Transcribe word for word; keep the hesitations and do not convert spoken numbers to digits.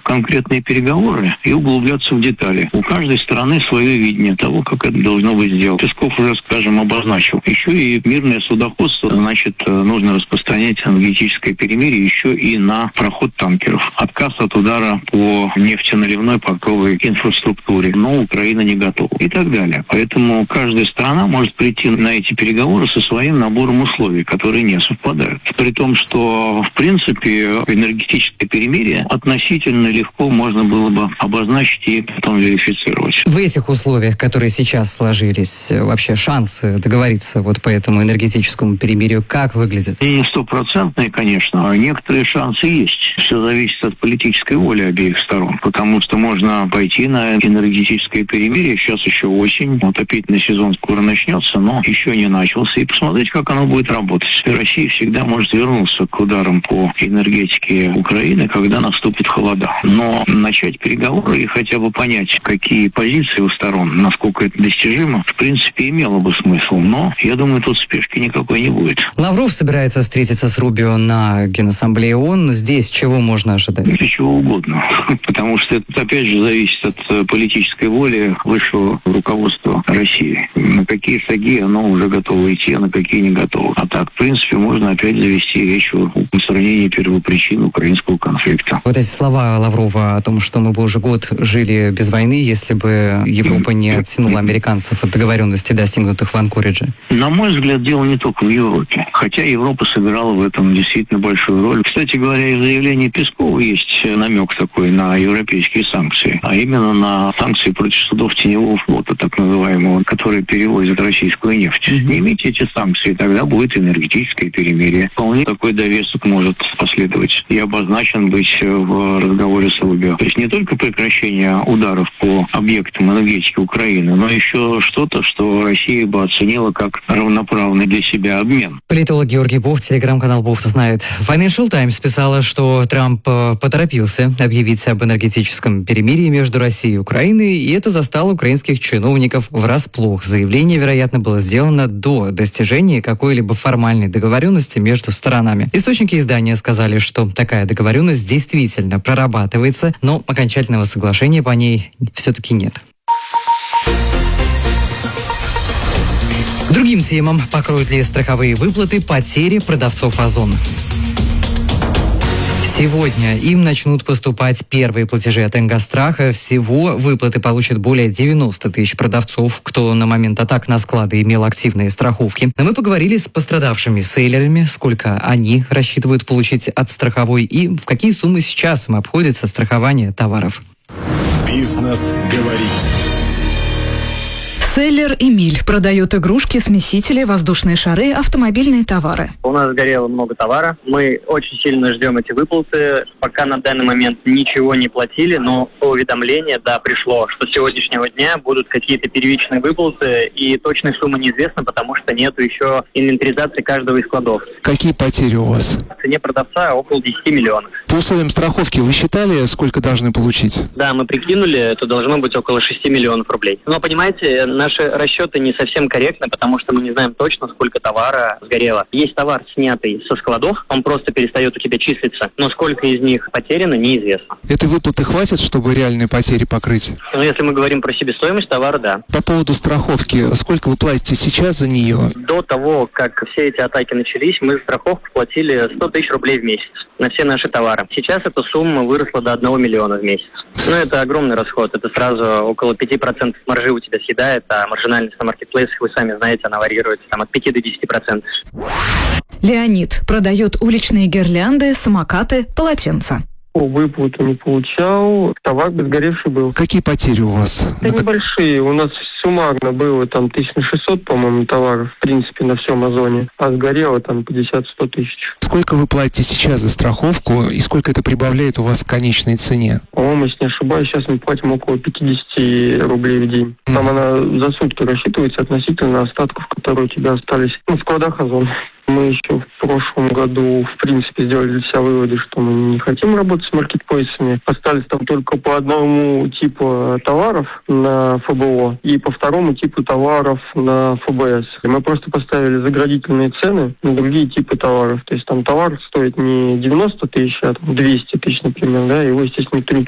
конкретные переговоры и углубляться в детали. У каждой стороны свое видение того, как это должно быть сделано. Песков уже, скажем, обозначил. Еще и мирное судоходство, значит, нужно распространять энергетическое перемирие еще и на проход танкеров. Отказ от удара по нефтеналивной портовой инфраструктуре. Но Украина не готова. И так далее. Поэтому каждая страна может прийти на эти переговоры со своим набором условий, которые не совпадают. При том, что, в принципе, энергетическое перемирие относительно легко можно было бы обозначить и потом верифицировать. В этих условиях, которые сейчас сложились, вообще шансы договориться вот по этому энергетическому перемирию как выглядят? И не стопроцентные, конечно, а некоторые шансы есть. Все зависит от политической воли обеих сторон, потому что можно пойти на энергетическое перемирие. Сейчас еще осень, отопительный сезон скоро начнется, но еще не начался. И посмотреть, как оно будет работать. Россия всегда может вернуться к ударам по энергетике Украины, когда наступит холода. Но начать переговоры и хотя бы понять, какие позиции у сторон, насколько это достижимо, в принципе, имело бы смысл. Но, я думаю, тут спешки никакой не будет. Лавров собирается встретиться с Рубио на Генассамблее ООН. Здесь чего можно ожидать? Да чего угодно. Потому что это, опять же, зависит от политической воли высшего руководства России. На какие шаги оно уже готово идти, а на какие не готово. А так, в принципе, можно опять завести речь о устранении первопричин украинского конфликта. Вот эти слова Лаврова о том, что мы бы уже год жили без войны, если бы Европа не оттянула американцев от договоренностей, достигнутых в Анкоридже. На мой взгляд, дело не только в Европе. Хотя Европа сыграла в этом действительно большую роль. Кстати говоря, и в заявлении Пескова есть намек такой на европейские санкции. А именно на санкции против судов теневого флота, так называемого, которые перевозят российскую нефть. Снимите эти санкции, тогда будет энергетическое перемирие. Вполне такой довесок может последовать и обозначен быть в разговоре с Рубио. То есть не только прекращение ударов по объектам энергетики Украины, но еще что-то, что Россия бы оценила как равноправный для себя обмен. Политолог Георгий Бофт, телеграм-канал Бофт знает. Financial Times писала, что Трамп поторопился объявить об энергетическом перемирии между Россией и Украиной, и это застало украинских чиновников врасплох. Заявление, вероятно, было сделано до достижения какой-либо формальной договоренности между сторонами. Источники издания сказали, что такая договоренность действительно прорабатывается, но окончательного соглашения по ней все-таки нет. Другим темам: покроют ли страховые выплаты потери продавцов Озон? Сегодня им начнут поступать первые платежи от Ингостраха. Всего выплаты получат более девяносто тысяч продавцов, кто на момент атак на склады имел активные страховки. Но мы поговорили с пострадавшими сейлерами, сколько они рассчитывают получить от страховой и в какие суммы сейчас им обходится страхование товаров. Бизнес говорит. Сейлер Эмиль продает игрушки, смесители, воздушные шары, автомобильные товары. У нас сгорело много товара. Мы очень сильно ждем эти выплаты. Пока на данный момент ничего не платили, но уведомление, да, пришло, что с сегодняшнего дня будут какие-то первичные выплаты, и точной суммы неизвестно, потому что нету еще инвентаризации каждого из складов. Какие потери у вас? В цене продавца около десять миллионов. По условиям страховки вы считали, сколько должны получить? Да, мы прикинули, это должно быть около шесть миллионов рублей. Но, понимаете, наши расчеты не совсем корректны, потому что мы не знаем точно, сколько товара сгорело. Есть товар, снятый со складов, он просто перестает у тебя числиться, но сколько из них потеряно, неизвестно. Этой выплаты хватит, чтобы реальные потери покрыть? Ну, если мы говорим про себестоимость товара, да. По поводу страховки, сколько вы платите сейчас за нее? До того, как все эти атаки начались, мы за страховку платили сто тысяч рублей в месяц на все наши товары. Сейчас эта сумма выросла до одного миллиона в месяц. Ну, это огромный расход. Это сразу около пяти процентов маржи у тебя съедает, а маржинальность на маркетплейсах, вы сами знаете, она варьируется там, от пяти до десяти процентов. Леонид продает уличные гирлянды, самокаты, полотенца. Выплату не получал, товар бы сгоревший был. Какие потери у вас? Да небольшие. У нас суммарно было там тысяч шестьсот, по-моему, товаров, в принципе, на всем Озоне. А сгорело там пятьдесят-сто тысяч. Сколько вы платите сейчас за страховку и сколько это прибавляет у вас к конечной цене? По-моему, если не ошибаюсь, сейчас мы платим около пятьдесят рублей в день. Там mm. она за сутки рассчитывается относительно остатков, которые у тебя остались на складах Озона. Мы еще в прошлом году, в принципе, сделали для себя выводы, что мы не хотим работать с маркетплейсами. Остались там только по одному типу товаров на эф бэ о и по второму типу товаров на эф бэ эс. И мы просто поставили заградительные цены на другие типы товаров. То есть там товар стоит не девяносто тысяч, а двести тысяч, например, да, его, естественно, никто не